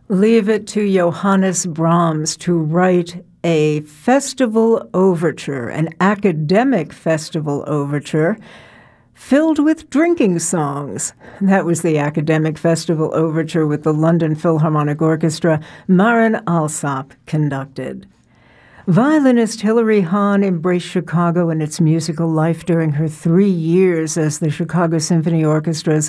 Leave it to Johannes Brahms to write a festival overture, an academic festival overture, filled with drinking songs. That was the academic festival overture with the London Philharmonic Orchestra Marin Alsop conducted. Violinist Hilary Hahn embraced Chicago and its musical life during her 3 years as the Chicago Symphony Orchestra's